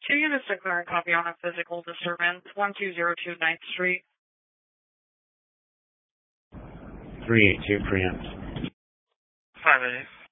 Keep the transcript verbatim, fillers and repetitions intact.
Two units declare a copy on a physical disturbance, one two zero two ninth Street. three eight two preempt. five eight.